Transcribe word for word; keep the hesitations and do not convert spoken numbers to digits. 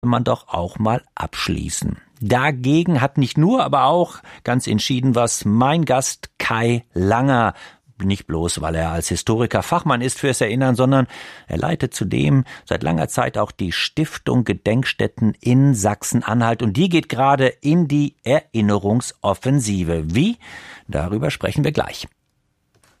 man doch auch mal abschließen. Dagegen hat nicht nur, aber auch ganz entschieden was mein Gast Kai Langer. Nicht bloß, weil er als Historiker Fachmann ist fürs Erinnern, sondern er leitet zudem seit langer Zeit auch die Stiftung Gedenkstätten in Sachsen-Anhalt. Und die geht gerade in die Erinnerungsoffensive. Wie? Darüber sprechen wir gleich.